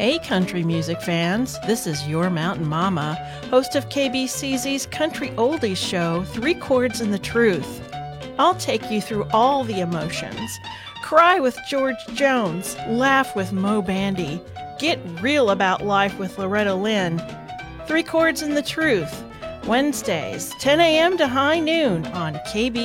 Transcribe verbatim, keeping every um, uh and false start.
Hey country music fans, this is your Mountain Mama, host of K B C Z's Country Oldies show, Three Chords and the Truth. I'll take you through all the emotions. Cry with George Jones, laugh with Mo Bandy, get real about life with Loretta Lynn. Three Chords and the Truth, Wednesdays, ten a.m. to high noon on K B